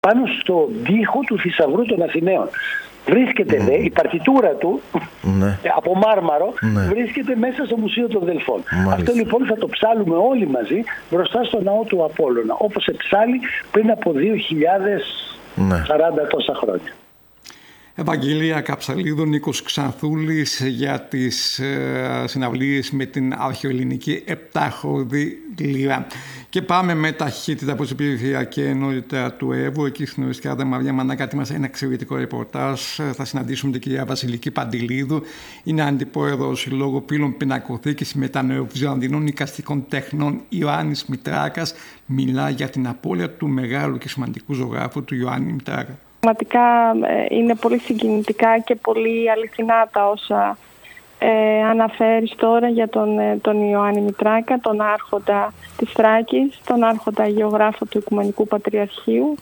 πάνω στο τοίχο του θησαυρού των Αθηναίων. Βρίσκεται η παρτιτούρα του από μάρμαρο, βρίσκεται μέσα στο Μουσείο των Δελφών. Αυτό λοιπόν θα το ψάλουμε όλοι μαζί μπροστά στο ναό του Απόλλωνα, όπως εψάλει πριν από 2.040 τόσα χρόνια. Ευαγγελία Καψαλίδου, Νίκος Ξανθούλης για τις συναυλίες με την αρχαιοελληνική επτάχορδη λύρα. Και πάμε με ταχύτητα προς την περιφερειακή ενότητα του Εύρου. Εκεί στην Οριστιάδα Μαρία Μανάκα ετοίμασε ένα εξαιρετικό ρεπορτάζ. Θα συναντήσουμε την κυρία Βασιλική Παντηλίδου. Είναι αντιπρόεδρος Συλλόγου Φίλων Πινακοθήκης Μετανεοβυζαντινών Εικαστικών Τεχνών Ιωάννης Μητράκας. Μιλά για την απώλεια του μεγάλου και σημαντικού ζωγράφου του Ιωάννη Μητράκα. Πραγματικά είναι πολύ συγκινητικά και πολύ αληθινά τα όσα αναφέρεις τώρα για τον Ιωάννη Μητράκα, τον άρχοντα της Θράκης, τον άρχοντα γεωγράφο του Οικουμενικού Πατριαρχείου.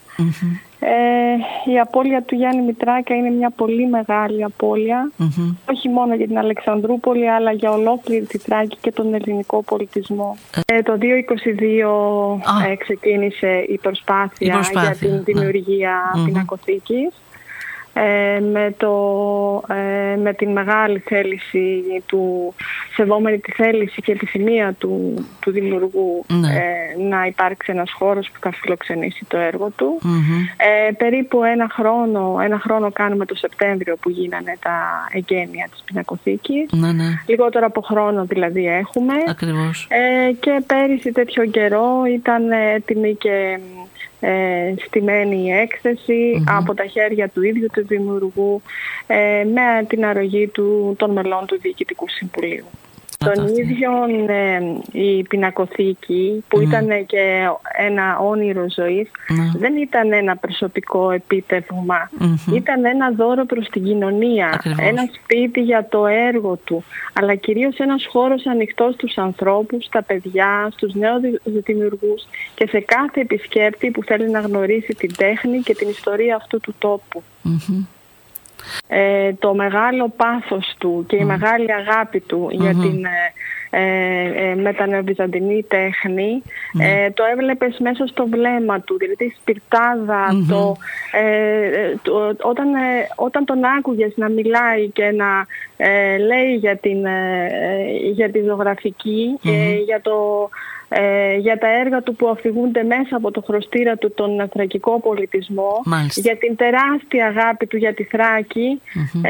Η απώλεια του Γιάννη Μητράκα είναι μια πολύ μεγάλη απώλεια, όχι μόνο για την Αλεξανδρούπολη, αλλά για ολόκληρη τη Θράκη και τον ελληνικό πολιτισμό. Το 2022 ξεκίνησε η προσπάθεια για την δημιουργία πινακοθήκης. Με την μεγάλη θέληση του, σεβόμενη τη θέληση και τη θυμία του δημιουργού, να υπάρξει ένας χώρος που θα φιλοξενήσει το έργο του. Περίπου ένα χρόνο κάνουμε το Σεπτέμβριο που γίνανε τα εγγένεια της πινακοθήκης. Λιγότερο από χρόνο δηλαδή έχουμε. Ακριβώς. Και πέρυσι τέτοιο καιρό ήταν έτοιμη και στημένη η έκθεση από τα χέρια του ίδιου του δημιουργού, με την αρρωγή των μελών του Διοικητικού Συμβουλίου. Τον ίδιο η πινακοθήκη που ήταν και ένα όνειρο ζωής, δεν ήταν ένα προσωπικό επίτευγμα, ήταν ένα δώρο προς την κοινωνία, ένα σπίτι για το έργο του, αλλά κυρίως ένας χώρος ανοιχτός στους ανθρώπους, στα παιδιά, στους νέους δημιουργούς και σε κάθε επισκέπτη που θέλει να γνωρίσει την τέχνη και την ιστορία αυτού του τόπου. Το μεγάλο πάθος του και η μεγάλη αγάπη του για την μετανεοβυζαντινή τέχνη, το έβλεπες μέσα στο βλέμμα του, δηλαδή η σπιρτάδα, όταν τον άκουγες να μιλάει και να λέει για τη ζωγραφική, για τα έργα του που αφηγούνται μέσα από το χρωστήρα του τον θρακικό πολιτισμό, για την τεράστια αγάπη του για τη Θράκη,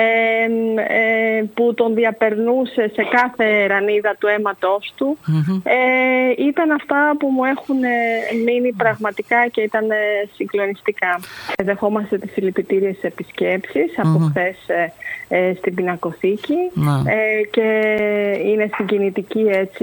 που τον διαπερνούσε σε κάθε ρανίδα του αίματός του. Ήταν αυτά που μου έχουν μείνει πραγματικά και ήταν συγκλονιστικά. Δεχόμαστε τις συλληπιτήριες επισκέψεις από χθες στην πινακοθήκη, και είναι συγκινητική έτσι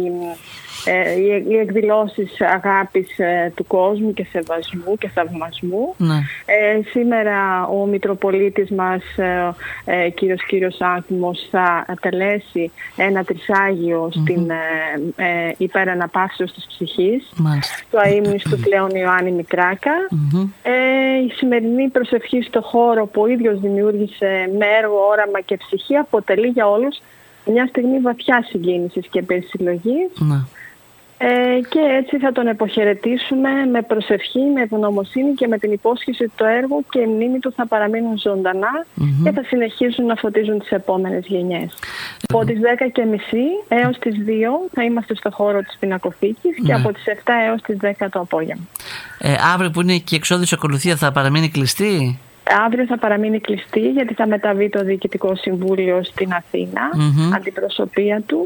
οι εκδηλώσεις αγάπης του κόσμου και σεβασμού και θαυμασμού. Σήμερα ο Μητροπολίτης μας, κύριος Άνθιμος, θα τελέσει ένα τρισάγιο στην υπεραναπαύσεως της ψυχής, το αείμνης του πλέον Ιωάννη Μητράκα. Η σημερινή προσευχή στο χώρο που ο ίδιος δημιούργησε με έργο, όραμα και ψυχή αποτελεί για όλους μια στιγμή βαθιά συγκίνησης και περισυλλογής. Και έτσι θα τον εποχαιρετήσουμε με προσευχή, με ευγνωμοσύνη και με την υπόσχεση ότι το έργο και η μνήμη του θα παραμείνουν ζωντανά και θα συνεχίσουν να φωτίζουν τις επόμενες γενιές. Από τις 10:30 έως τις 2 θα είμαστε στο χώρο της πινακοθήκης και από τις 7 έως τις 10 το απόγευμα. Αύριο που είναι και η εξώδηση ακολουθία θα παραμείνει κλειστή? Αύριο θα παραμείνει κλειστή γιατί θα μεταβεί το Διοικητικό Συμβούλιο στην Αθήνα, αντιπροσωπεία του,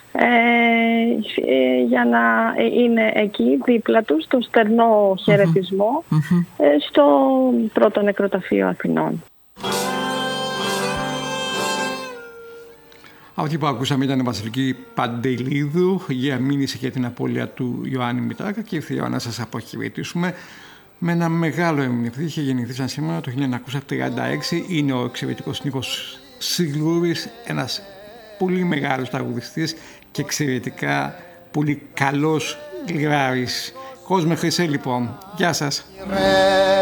για να είναι εκεί δίπλα του στο στερνό χαιρετισμό στο πρώτο νεκροταφείο Αθηνών. Αυτή που ακούσαμε ήταν η Βασιλική Παντηλίδου για μήνυση για την απώλεια του Ιωάννη Μητράκα και ήρθε η ώρα να σας αποχαιρετήσουμε με ένα μεγάλο ερμηνευτή. Είχε γεννηθεί σαν σήμερα το 1936. Είναι ο εξαιρετικός Νίκος Σιγλούρης, ένας πολύ μεγάλος τραγουδιστής και εξαιρετικά πολύ καλός λιράρης. Κόσμε Χρυσέ λοιπόν, γεια σας.